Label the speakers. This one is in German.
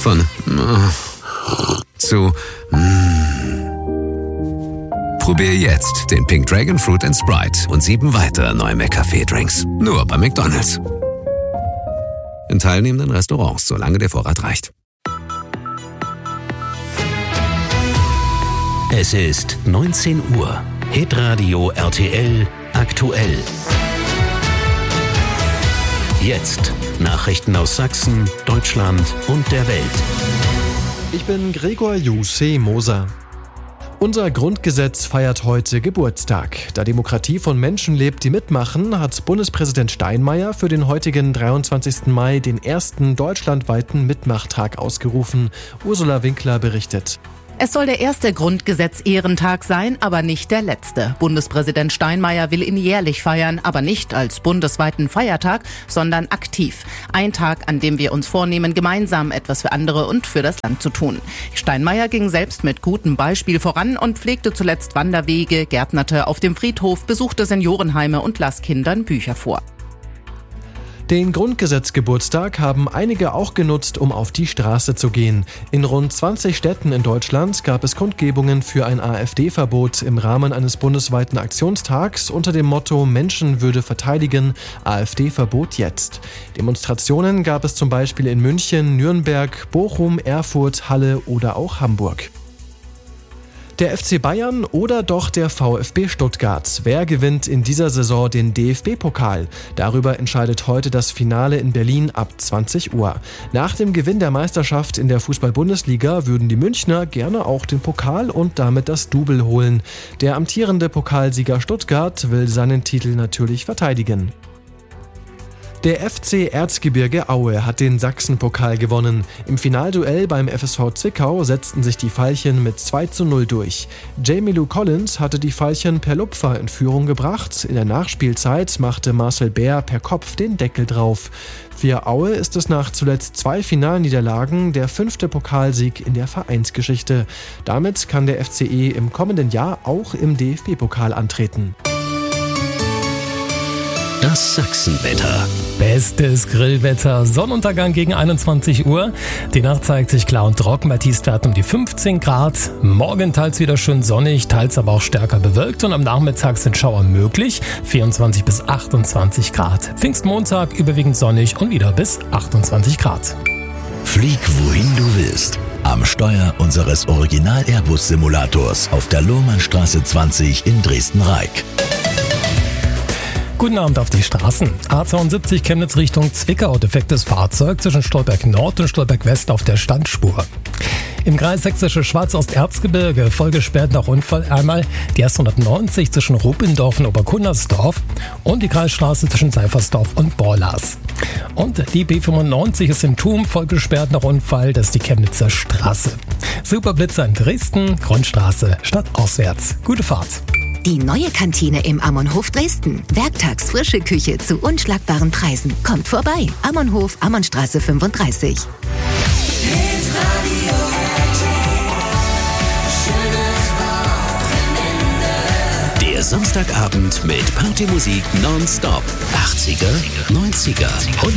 Speaker 1: Von zu Probier jetzt den Pink Dragon Fruit & Sprite und 7 weitere neue McCafé-Drinks. Nur bei McDonald's. In teilnehmenden Restaurants, solange der Vorrat reicht.
Speaker 2: Es ist 19 Uhr. Hitradio RTL aktuell. Jetzt Nachrichten aus Sachsen, Deutschland und der Welt.
Speaker 3: Ich bin Gregor Jussi Moser. Unser Grundgesetz feiert heute Geburtstag. Da Demokratie von Menschen lebt, die mitmachen, hat Bundespräsident Steinmeier für den heutigen 23. Mai den ersten deutschlandweiten Mitmachtag ausgerufen. Ursula Winkler berichtet.
Speaker 4: Es soll der erste Grundgesetz-Ehrentag sein, aber nicht der letzte. Bundespräsident Steinmeier will ihn jährlich feiern, aber nicht als bundesweiten Feiertag, sondern aktiv. Ein Tag, an dem wir uns vornehmen, gemeinsam etwas für andere und für das Land zu tun. Steinmeier ging selbst mit gutem Beispiel voran und pflegte zuletzt Wanderwege, gärtnerte auf dem Friedhof, besuchte Seniorenheime und las Kindern Bücher vor.
Speaker 3: Den Grundgesetzgeburtstag haben einige auch genutzt, um auf die Straße zu gehen. In rund 20 Städten in Deutschland gab es Kundgebungen für ein AfD-Verbot im Rahmen eines bundesweiten Aktionstags unter dem Motto Menschenwürde verteidigen, AfD-Verbot jetzt. Demonstrationen gab es zum Beispiel in München, Nürnberg, Bochum, Erfurt, Halle oder auch Hamburg. Der FC Bayern oder doch der VfB Stuttgart? Wer gewinnt in dieser Saison den DFB-Pokal? Darüber entscheidet heute das Finale in Berlin ab 20 Uhr. Nach dem Gewinn der Meisterschaft in der Fußball-Bundesliga würden die Münchner gerne auch den Pokal und damit das Double holen. Der amtierende Pokalsieger Stuttgart will seinen Titel natürlich verteidigen. Der FC Erzgebirge Aue hat den Sachsenpokal gewonnen. Im Finalduell beim FSV Zwickau setzten sich die Veilchen mit 2:0 durch. Jamie Lou Collins hatte die Veilchen per Lupfer in Führung gebracht. In der Nachspielzeit machte Marcel Bär per Kopf den Deckel drauf. Für Aue ist es nach zuletzt 2 Finalniederlagen der 5. Pokalsieg in der Vereinsgeschichte. Damit kann der FCE im kommenden Jahr auch im DFB-Pokal antreten.
Speaker 2: Das Sachsenwetter.
Speaker 5: Bestes Grillwetter. Sonnenuntergang gegen 21 Uhr. Die Nacht zeigt sich klar und trocken bei Tiefstwerten um die 15 Grad. Morgen teils wieder schön sonnig, teils aber auch stärker bewölkt. Und am Nachmittag sind Schauer möglich. 24 bis 28 Grad. Pfingstmontag überwiegend sonnig und wieder bis 28 Grad.
Speaker 6: Flieg wohin du willst. Am Steuer unseres Original-Airbus-Simulators auf der Lohrmannstraße 20 in Dresden-Reik.
Speaker 5: Guten Abend auf die Straßen. A72 Chemnitz Richtung Zwickau. Defektes Fahrzeug zwischen Stolberg Nord und Stolberg West auf der Standspur. Im Kreis Sächsische Schwarzostherzgebirge voll gesperrt nach Unfall einmal die S190 zwischen Ruppendorf und Oberkunnersdorf und die Kreisstraße zwischen Seifersdorf und Borlas. Und die B95 ist in Thum voll gesperrt nach Unfall, das ist die Chemnitzer Straße. Superblitzer in Dresden, Grundstraße stadtauswärts. Gute Fahrt.
Speaker 7: Die neue Kantine im Ammonhof Dresden. Werktags frische Küche zu unschlagbaren Preisen. Kommt vorbei. Ammonhof, Ammonnstraße 35.
Speaker 2: Der Samstagabend mit Partymusik nonstop. 80er, 90er,